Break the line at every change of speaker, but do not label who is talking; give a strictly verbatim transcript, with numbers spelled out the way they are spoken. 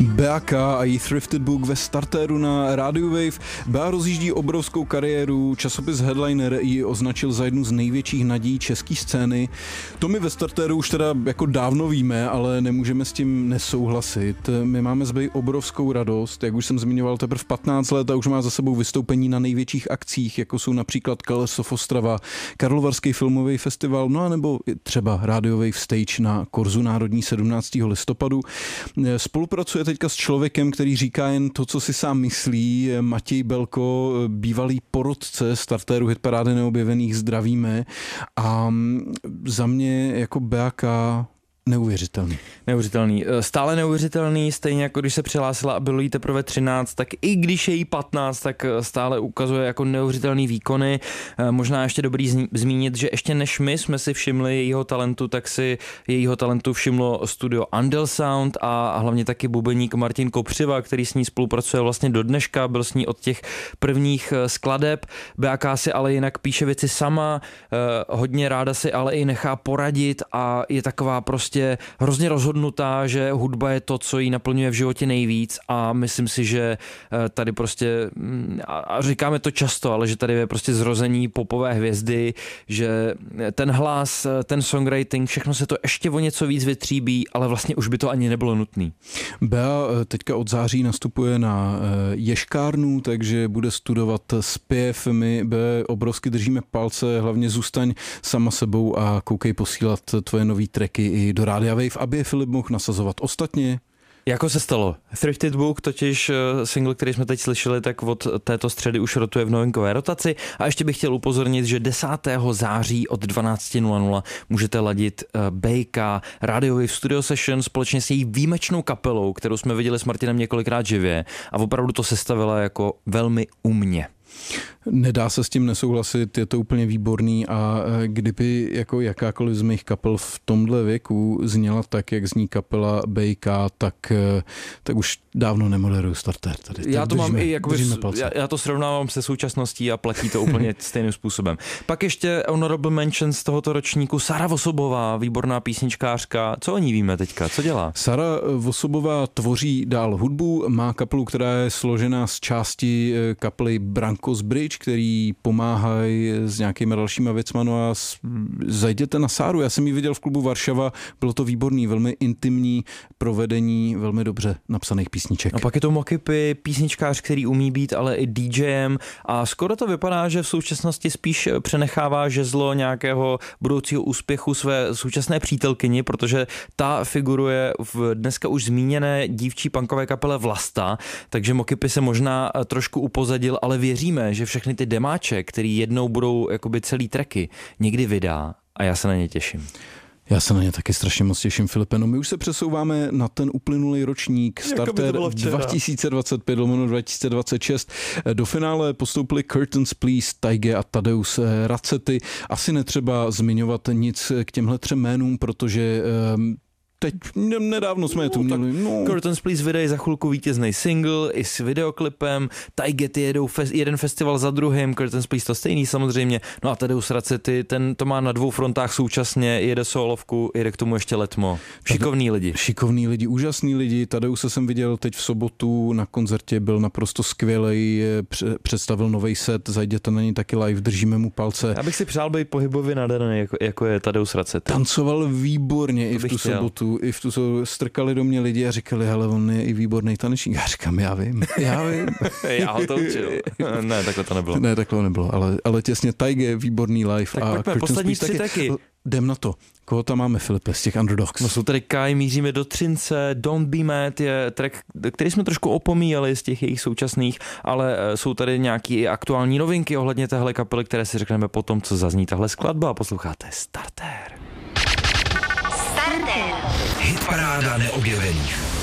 bé á ká a její Thrifted Book ve startéru na Radio Wave. bé á rozjíždí obrovskou kariéru, časopis Headliner ji označil za jednu z největších nadějí české scény. To my ve startéru už teda jako dávno víme, ale nemůžeme s tím nesouhlasit. My máme z bé á obrovskou radost, jak už jsem zmiňoval, teprve patnáct let a už má za sebou vystoupení na největších akcích, jako jsou například Colors of Ostrava, Karlovarský filmový festival, no a nebo třeba Radio Wave Stage na Korzu Národní sedmnáctého listopadu. Spolupracuje teďka s člověkem, který říká jen to, co si sám myslí. Matěj Belko, bývalý porotce startéru hitparády neobjevených, zdravíme. A za mě jako bé á ká neuvěřitelný.
Neuvěřitelný. Stále neuvěřitelný, stejně jako když se přihlásila a bylo jí teprve třináct, tak i když je jí patnáct, tak stále ukazuje jako neuvěřitelný výkony. Možná ještě dobrý zmínit, že ještě než my jsme si všimli jejího talentu, tak si jejího talentu všimlo studio Andel Sound a hlavně taky bubeník Martin Kopřiva, který s ní spolupracuje vlastně do dneška, byl s ní od těch prvních skladeb. bé á ká si ale jinak píše věci sama, hodně ráda si ale i nechá poradit a je taková prostě hrozně rozhodnutá, že hudba je to, co jí naplňuje v životě nejvíc a myslím si, že tady prostě, a říkáme to často, ale že tady je prostě zrození popové hvězdy, že ten hlas, ten songwriting, všechno se to ještě o něco víc vytříbí, ale vlastně už by to ani nebylo nutný.
bé á teďka od září nastupuje na ješkárnu, takže bude studovat zpěv. My bé obrovsky držíme palce, hlavně zůstaň sama sebou a koukej posílat tvoje nový tracky i do Rádia Wave, aby je Filip mohl nasazovat. Ostatně
jako se stalo. Thrifted Book, totiž single, který jsme teď slyšeli, tak od této středy už rotuje v novinkové rotaci. A ještě bych chtěl upozornit, že desátého září od dvanáct nula nula můžete ladit bé ká Radio Wave Studio Session společně s její výjimečnou kapelou, kterou jsme viděli s Martinem několikrát živě. A opravdu to sestavila jako velmi umně.
Nedá se s tím nesouhlasit, je to úplně výborný a kdyby jako jakákoliv z mých kapel v tomhle věku zněla tak, jak zní kapela bé ká, tak, tak už dávno nemoderuju startér tady.
Já to
držíme,
mám i jakoby, já, já to srovnávám se současností a platí to úplně stejným způsobem. Pak ještě honorable mention z tohoto ročníku Sara Vosobová, výborná písničkářka. Co o ní víme teďka? Co dělá?
Sara Vosobová tvoří dál hudbu, má kapelu, která je složená z části kapely Brankos Bridge, který pomáhají s nějakýma dalšíma věcma, no a zajděte na Sáru, já jsem ji viděl v klubu Varšava, bylo to výborný, velmi intimní provedení, velmi dobře napsaných písniček.
A pak je to Mokipy, písničkář, který umí být ale i DJem a skoro to vypadá, že v současnosti spíš přenechává žezlo nějakého budoucího úspěchu své současné přítelkyni, protože ta figuruje v dneska už zmíněné dívčí punkové kapele Vlasta, takže Mokipy se možná trošku upozadil, ale věříme, že všechny ty demáče, který jednou budou jakoby celý tracky, někdy vydá a já se na ně těším.
Já se na ně taky strašně moc těším, Filipe. No my už se přesouváme na ten uplynulý ročník, startér dva tisíce dvacet pět lomeno dva tisíce dvacet šest. Do finále postoupili Curtains Please, Taige a Tadeus Racety. Asi netřeba zmiňovat nic k těmhle třem jménům, protože um, teď nedávno jsme no, je tu měli. No.
Curtains Please vydají za chvilku vítězný single i s videoklipem, Taigety jedou fe- jeden festival za druhým, Curtains Please to stejný samozřejmě, no a Tadeus Racety, ten to má na dvou frontách současně, jede solovku, jede k tomu ještě letmo. Šikovný lidi.
Šikovný lidi, úžasný lidi. Tadeuse jsem viděl teď v sobotu na koncertě, byl naprosto skvělej, představil nový set, zajděte na něj taky live, držíme mu palce.
Já bych si přál být pohybově nadaný, jako, jako je Tadeus Racety.
Tancoval výborně to i v tu chtěl. sobotu. I v tu strkali do mě lidi a říkali, hele, on je i výborný tanečník. Já říkám, já vím, já vím.
Já ho to učil. Ne, takhle to nebylo.
Ne, takhle nebylo, ale, ale těsně Taige, výborný live.
Tak
a
pojďme, poslední tři taky.
Jdem na to. Koho tam máme, Filipe, z těch Underdogs?
No jsou tady Kai, míříme do Třince, Don't Be Mad je track, který jsme trošku opomíjeli z těch jejich současných, ale jsou tady nějaký aktuální novinky ohledně téhle kapely, které si řekneme potom, co zazní tahle skladba. Posloucháte Startér.
Hitparáda neobjevených.